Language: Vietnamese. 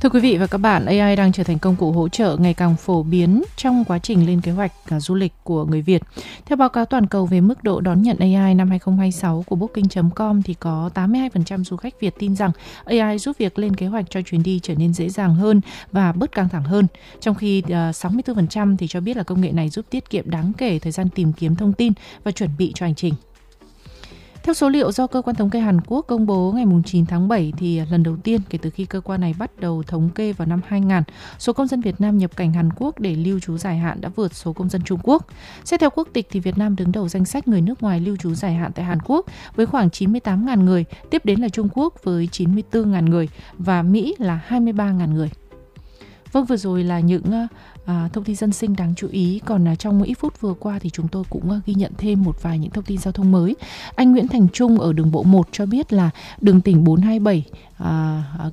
Thưa quý vị và các bạn, AI đang trở thành công cụ hỗ trợ ngày càng phổ biến trong quá trình lên kế hoạch du lịch của người Việt. Theo báo cáo toàn cầu về mức độ đón nhận AI năm 2026 của Booking.com thì có 82% du khách Việt tin rằng AI giúp việc lên kế hoạch cho chuyến đi trở nên dễ dàng hơn và bớt căng thẳng hơn. Trong khi 64% thì cho biết là công nghệ này giúp tiết kiệm đáng kể thời gian tìm kiếm thông tin và chuẩn bị cho hành trình. Theo số liệu do Cơ quan Thống kê Hàn Quốc công bố ngày 9 tháng 7, thì lần đầu tiên kể từ khi cơ quan này bắt đầu thống kê vào năm 2000, số công dân Việt Nam nhập cảnh Hàn Quốc để lưu trú dài hạn đã vượt số công dân Trung Quốc. Xét theo quốc tịch thì Việt Nam đứng đầu danh sách người nước ngoài lưu trú dài hạn tại Hàn Quốc với khoảng 98.000 người, tiếp đến là Trung Quốc với 94.000 người và Mỹ là 23.000 người. Vâng, vừa rồi là những thông tin dân sinh đáng chú ý. Còn trong ít phút vừa qua thì chúng tôi cũng ghi nhận thêm một vài những thông tin giao thông mới. Anh Nguyễn Thành Trung ở đường bộ 1 cho biết là đường tỉnh 427